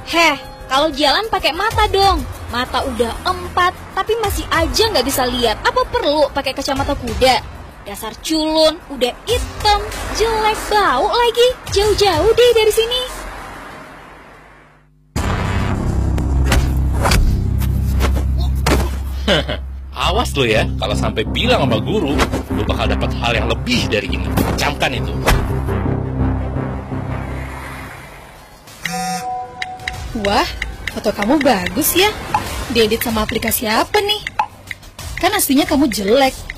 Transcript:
Heh, kalau jalan pakai mata dong. Mata udah 4, tapi masih aja nggak bisa lihat. Apa perlu pakai kacamata kuda? Dasar culun, udah hitam, jelek, bau lagi. Jauh-jauh deh dari sini. Awas lo ya, kalau sampai bilang sama guru, lo bakal dapat hal yang lebih dari ini. Camkan itu. Wah, foto kamu bagus ya. Diedit sama aplikasi apa nih? Kan aslinya kamu jelek.